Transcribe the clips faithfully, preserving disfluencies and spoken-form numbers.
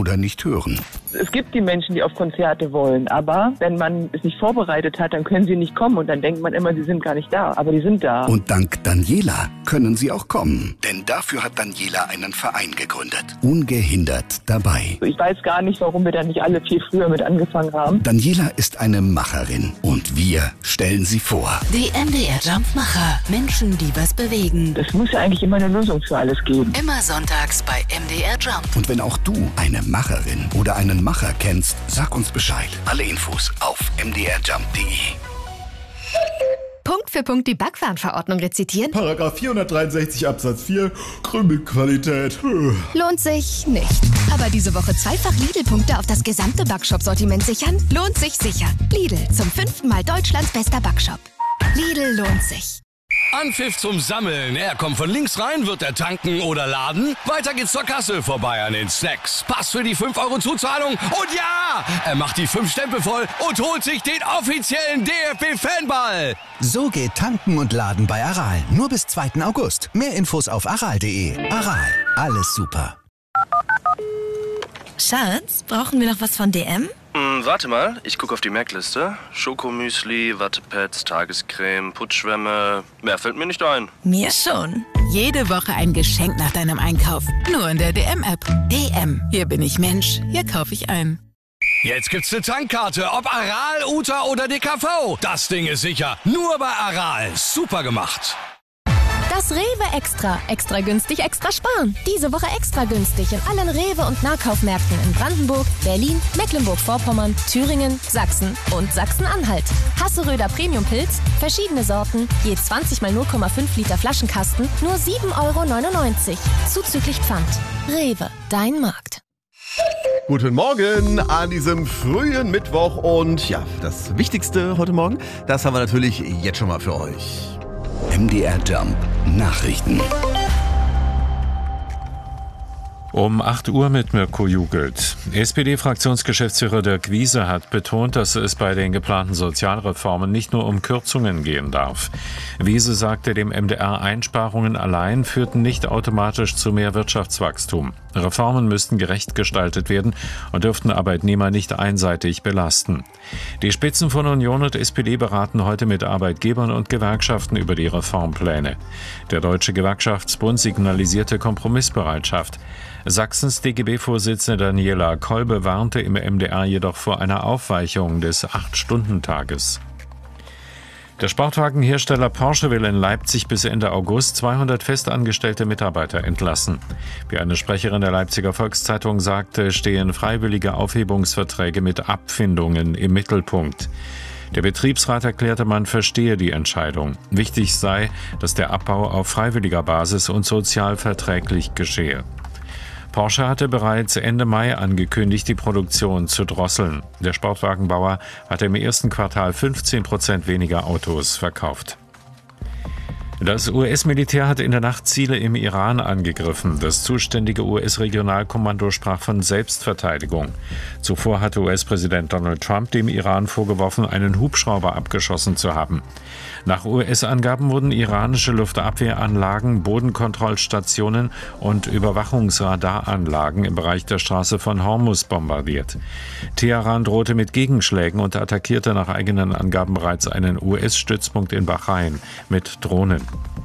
oder nicht hören. Es gibt die Menschen, die auf Konzerte wollen, aber wenn man es nicht vorbereitet hat, dann können sie nicht kommen und dann denkt man immer, sie sind gar nicht da, aber die sind da. Und dank Daniela können sie auch kommen, denn dafür hat Daniela einen Verein gegründet. Ungehindert dabei. Ich weiß gar nicht, warum wir da nicht alle viel früher mit angefangen haben. Daniela ist eine Macherin und wir stellen sie vor. Die M D R Jump Macher. Menschen, die was bewegen. Es muss ja eigentlich immer eine Lösung für alles geben. Immer sonntags bei M D R Jump. Und wenn auch du eine Macherin oder einen Macher kennst, sag uns Bescheid. Alle Infos auf m d r jump punkt d e. Punkt für Punkt die Backwarenverordnung rezitieren? Paragraph vierhundertdreiundsechzig Absatz vier, Krümelqualität. Lohnt sich nicht. Aber diese Woche zweifach Lidl-Punkte auf das gesamte Backshop-Sortiment sichern? Lohnt sich sicher. Lidl, zum fünften Mal Deutschlands bester Backshop. Lidl lohnt sich. Anpfiff zum Sammeln. Er kommt von links rein, wird er tanken oder laden. Weiter geht's zur Kasse, vorbei an den Snacks. Pass für die fünf Euro Zuzahlung. Und ja, er macht die fünf Stempel voll und holt sich den offiziellen D F B-Fanball. So geht Tanken und Laden bei Aral. Nur bis zweiten August. Mehr Infos auf aral punkt de. Aral, alles super. Schatz, brauchen wir noch was von D M? Hm, warte mal, ich gucke auf die Merkliste. Schokomüsli, Wattepads, Tagescreme, Putzschwämme. Mehr fällt mir nicht ein. Mir schon. Jede Woche ein Geschenk nach deinem Einkauf. Nur in der D M-App. D M. Hier bin ich Mensch. Hier kaufe ich ein. Jetzt gibt's eine Tankkarte, ob Aral, Uta oder D K V. Das Ding ist sicher. Nur bei Aral. Super gemacht. Das Rewe Extra. Extra günstig, extra sparen. Diese Woche extra günstig in allen Rewe- und Nahkaufmärkten in Brandenburg, Berlin, Mecklenburg-Vorpommern, Thüringen, Sachsen und Sachsen-Anhalt. Hasseröder Premium-Pilz, verschiedene Sorten, je zwanzig mal null Komma fünf Liter Flaschenkasten, nur sieben Euro neunundneunzig. Zuzüglich Pfand. Rewe, dein Markt. Guten Morgen an diesem frühen Mittwoch und ja, das Wichtigste heute Morgen, das haben wir natürlich jetzt schon mal für euch. M D R Jump Nachrichten. Um acht Uhr mit Mirko Jugelt. S P D-Fraktionsgeschäftsführer Dirk Wiese hat betont, dass es bei den geplanten Sozialreformen nicht nur um Kürzungen gehen darf. Wiese sagte dem M D R, Einsparungen allein führten nicht automatisch zu mehr Wirtschaftswachstum. Reformen müssten gerecht gestaltet werden und dürften Arbeitnehmer nicht einseitig belasten. Die Spitzen von Union und S P D beraten heute mit Arbeitgebern und Gewerkschaften über die Reformpläne. Der Deutsche Gewerkschaftsbund signalisierte Kompromissbereitschaft. Sachsens D G B-Vorsitzende Daniela Kolbe warnte im M D R jedoch vor einer Aufweichung des acht-Stunden-Tages. Der Sportwagenhersteller Porsche will in Leipzig bis Ende August zweihundert festangestellte Mitarbeiter entlassen. Wie eine Sprecherin der Leipziger Volkszeitung sagte, stehen freiwillige Aufhebungsverträge mit Abfindungen im Mittelpunkt. Der Betriebsrat erklärte, man verstehe die Entscheidung. Wichtig sei, dass der Abbau auf freiwilliger Basis und sozial verträglich geschehe. Porsche hatte bereits Ende Mai angekündigt, die Produktion zu drosseln. Der Sportwagenbauer hatte im ersten Quartal fünfzehn Prozent weniger Autos verkauft. Das U S-Militär hat in der Nacht Ziele im Iran angegriffen. Das zuständige U S-Regionalkommando sprach von Selbstverteidigung. Zuvor hatte U S-Präsident Donald Trump dem Iran vorgeworfen, einen Hubschrauber abgeschossen zu haben. Nach U S-Angaben wurden iranische Luftabwehranlagen, Bodenkontrollstationen und Überwachungsradaranlagen im Bereich der Straße von Hormuz bombardiert. Teheran drohte mit Gegenschlägen und attackierte nach eigenen Angaben bereits einen U S-Stützpunkt in Bahrain mit Drohnen.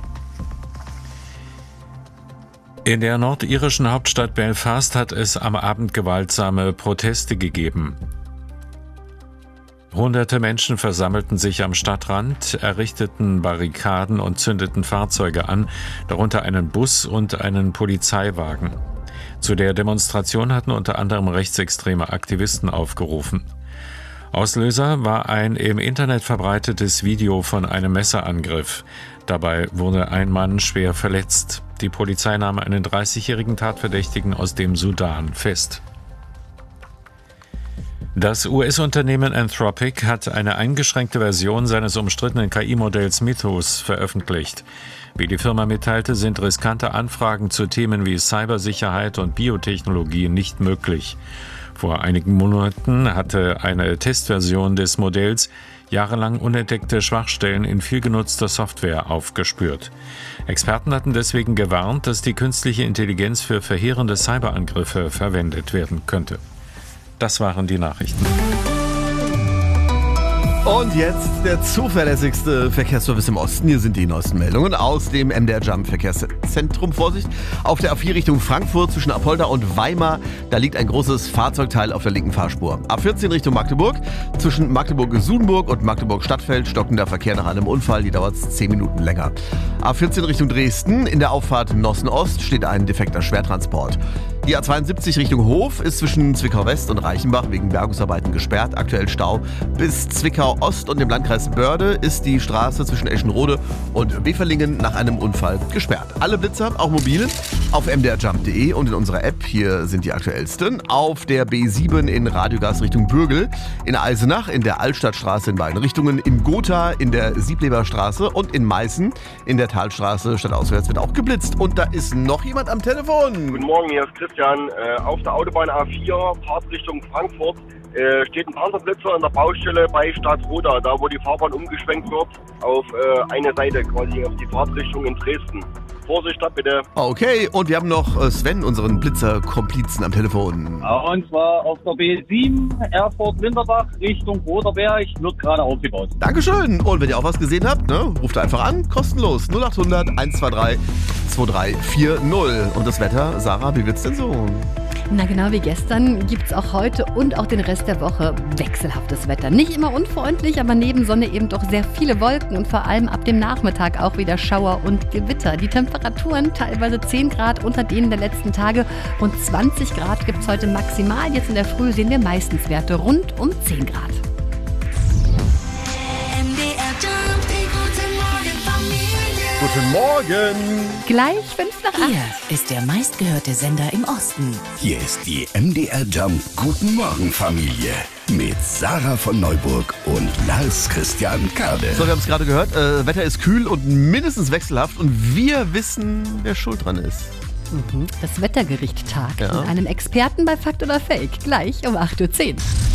In der nordirischen Hauptstadt Belfast hat es am Abend gewaltsame Proteste gegeben. Hunderte Menschen versammelten sich am Stadtrand, errichteten Barrikaden und zündeten Fahrzeuge an, darunter einen Bus und einen Polizeiwagen. Zu der Demonstration hatten unter anderem rechtsextreme Aktivisten aufgerufen. Auslöser war ein im Internet verbreitetes Video von einem Messerangriff. Dabei wurde ein Mann schwer verletzt. Die Polizei nahm einen dreißigjährigen Tatverdächtigen aus dem Sudan fest. Das U S-Unternehmen Anthropic hat eine eingeschränkte Version seines umstrittenen K I-Modells Mythos veröffentlicht. Wie die Firma mitteilte, sind riskante Anfragen zu Themen wie Cybersicherheit und Biotechnologie nicht möglich. Vor einigen Monaten hatte eine Testversion des Modells jahrelang unentdeckte Schwachstellen in viel genutzter Software aufgespürt. Experten hatten deswegen gewarnt, dass die künstliche Intelligenz für verheerende Cyberangriffe verwendet werden könnte. Das waren die Nachrichten. Und jetzt der zuverlässigste Verkehrsservice im Osten. Hier sind die neuesten Meldungen aus dem M D R Jump Verkehrszentrum. Vorsicht, auf der A vier Richtung Frankfurt zwischen Apolda und Weimar, da liegt ein großes Fahrzeugteil auf der linken Fahrspur. A vierzehn Richtung Magdeburg, zwischen Magdeburg-Sudenburg und Magdeburg-Stadtfeld stockender Verkehr nach einem Unfall, die dauert zehn Minuten länger. A vierzehn Richtung Dresden, in der Auffahrt Nossen-Ost steht ein defekter Schwertransport. Die A zweiundsiebzig Richtung Hof ist zwischen Zwickau-West und Reichenbach wegen Bergungsarbeiten gesperrt. Aktuell Stau bis Zwickau-Ost und im Landkreis Börde ist die Straße zwischen Eschenrode und Weferlingen nach einem Unfall gesperrt. Alle Blitzer, auch mobile, auf m d r jump punkt d e und in unserer App. Hier sind die aktuellsten. Auf der B sieben in Radiogas Richtung Bürgel, in Eisenach, in der Altstadtstraße in beiden Richtungen, in Gotha, in der Siebleberstraße und in Meißen in der Talstraße stadtauswärts wird auch geblitzt. Und da ist noch jemand am Telefon. Guten Morgen, hier ist Christian. Äh, auf der Autobahn A vier, Fahrtrichtung Frankfurt, äh, steht ein Panzerblitzer an der Baustelle bei Stadtroda, da wo die Fahrbahn umgeschwenkt wird, auf äh, eine Seite, quasi auf die Fahrtrichtung in Dresden. Vorsicht da bitte. Okay, und wir haben noch Sven, unseren Blitzerkomplizen, am Telefon. Und zwar auf der B sieben, Erfurt-Winterbach, Richtung Roderberg, wird gerade aufgebaut. Dankeschön. Und wenn ihr auch was gesehen habt, ne, ruft einfach an, kostenlos. null acht hundert eins zwei drei zwei drei vier null. Und das Wetter, Sarah, wie wird's denn so? Na genau wie gestern gibt es auch heute und auch den Rest der Woche wechselhaftes Wetter. Nicht immer unfreundlich, aber neben Sonne eben doch sehr viele Wolken und vor allem ab dem Nachmittag auch wieder Schauer und Gewitter. Die Temperaturen teilweise zehn Grad unter denen der letzten Tage. Rund zwanzig Grad gibt es heute maximal. Jetzt in der Früh sehen wir meistens Werte rund um zehn Grad. Guten Morgen. Gleich fünf nach acht. Hier ist der meistgehörte Sender im Osten. Hier ist die M D R Jump Guten Morgen Familie mit Sarah von Neuburg und Lars Christian Kade. So, wir haben es gerade gehört, äh, Wetter ist kühl und mindestens wechselhaft und wir wissen, wer schuld dran ist. Mhm. Das Wettergericht tagt ja. mit einem Experten bei Fakt oder Fake. Gleich um acht Uhr zehn.